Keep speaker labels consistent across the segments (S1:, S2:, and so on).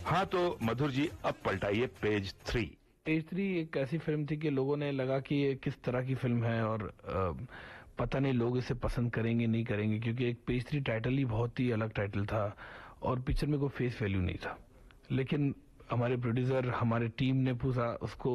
S1: हाँ तो मधुर जी अब पलटाइए पेज 3।
S2: पेज 3 एक ऐसी फिल्म थी कि लोगों ने लगा कि ये किस तरह की फिल्म है और पता नहीं लोग इसे पसंद करेंगे नहीं करेंगे, क्योंकि एक पेज 3 टाइटल ही बहुत ही अलग टाइटल था और पिक्चर में कोई फेस वैल्यू नहीं था। लेकिन हमारे प्रोड्यूसर, हमारे टीम ने पूरा उसको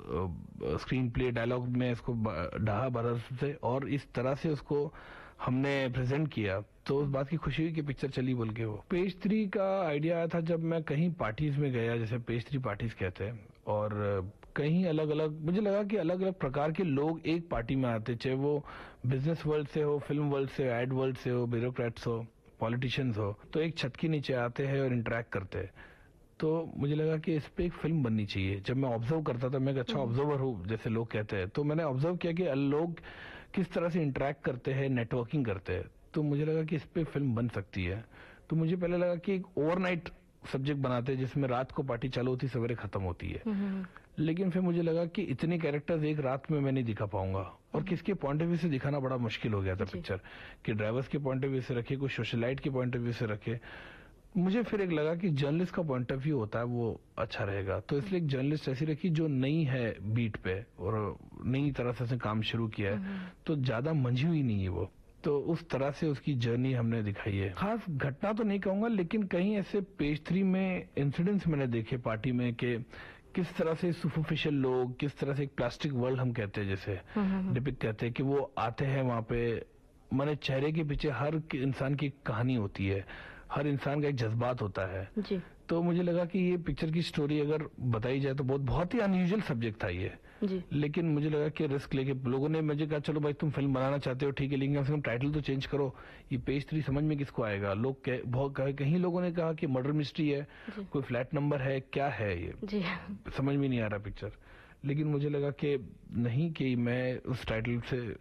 S2: स्क्रीन प्ले डायलॉग में इसको ढहा बरस से और इस तरह से उसको हमने प्रेजेंट किया, तो उस बात की खुशी हुई कि पिक्चर चली बोल के। वो पेज 3 का आइडिया आया था जब मैं कहीं पार्टीज में गया, जैसे पेज 3 पार्टीज कहते हैं, और कहीं अलग अलग मुझे लगा कि अलग अलग प्रकार के लोग एक पार्टी में आते, चाहे वो बिजनेस वर्ल्ड से हो, फिल्म वर्ल्ड से, एड वर्ल्ड से हो, ब्यूरोक्रेट्स हो, पॉलिटिशियंस हो, तो एक छत के नीचे आते हैं और इंटरेक्ट करते हैं। तो मुझे लगा कि इस पे एक फिल्म बननी चाहिए। जब मैं ऑब्जर्व करता था, मैं एक अच्छा ऑब्जर्वर हूँ जैसे लोग कहते हैं, तो मैंने ऑब्जर्व किया कि लोग किस तरह से इंटरेक्ट करते हैं, नेटवर्किंग करते हैं, तो मुझे लगा कि इस पे फिल्म बन सकती है। तो मुझे पहले लगा कि एक ओवरनाइट सब्जेक्ट बनाते हैं जिसमें रात को पार्टी चालू होती, सवेरे खत्म होती है। लेकिन फिर मुझे लगा कि इतने कैरेक्टर्स एक रात में मैं नहीं दिखा पाऊंगा, और किसके पॉइंट ऑफ व्यू से दिखाना बड़ा मुश्किल हो गया था पिक्चर, कि ड्राइवर्स के पॉइंट ऑफ व्यू से रखे, कोई सोशलाइट के पॉइंट ऑफ व्यू से रखे। मुझे फिर एक लगा कि जर्नलिस्ट का पॉइंट ऑफ व्यू होता है वो अच्छा रहेगा, तो इसलिए एक जर्नलिस्ट ऐसी रखी जो नई है बीट पे और नई तरह से उसने काम शुरू किया है, तो ज्यादा मंझी हुई नहीं है वो, तो उस तरह से उसकी जर्नी हमने दिखाई है। खास घटना तो नहीं कहूंगा, लेकिन कहीं ऐसे पेज 3 में इंसिडेंट्स मैंने देखे पार्टी में कि किस तरह से सुपरफिशियल लोग, किस तरह से एक प्लास्टिक वर्ल्ड हम कहते हैं जैसे डिपिक्ट कहते हैं, कि वो आते हैं वहां पे, माने चेहरे के पीछे हर इंसान की कहानी होती है, हर इंसान का एक जज्बात होता है जी। तो मुझे लगा कि ये पिक्चर की स्टोरी अगर बताई जाए तो बहुत ही अनयूजुअल सब्जेक्ट था ये जी। लेकिन मुझे लगा कि रिस्क लेके लोगों ने मुझे कहा चलो भाई तुम फिल्म बनाना चाहते हो ठीक है, लेकिन कम से कम टाइटल तो चेंज करो, ये पेज 3 समझ में किसको आएगा। लोग कहीं लोगों ने कहा कि मर्डर मिस्ट्री है, कोई फ्लैट नंबर है, क्या है ये जी। समझ में नहीं आ रहा पिक्चर। लेकिन मुझे लगा कि नहीं, कि मैं उस टाइटल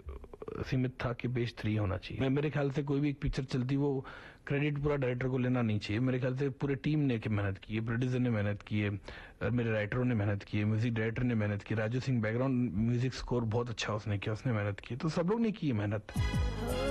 S2: से सीमित था कि पेज 3 होना चाहिए। मेरे ख्याल से कोई भी एक पिक्चर चलती वो क्रेडिट पूरा डायरेक्टर को लेना नहीं चाहिए। मेरे ख्याल से पूरे टीम ने मेहनत की है, प्रोड्यूसर ने मेहनत की है, मेरे राइटरों ने मेहनत की है, म्यूजिक डायरेक्टर ने मेहनत की, Raju Singh background music score बहुत अच्छा उसने किया, उसने मेहनत की, तो सब लोग ने की है मेहनत।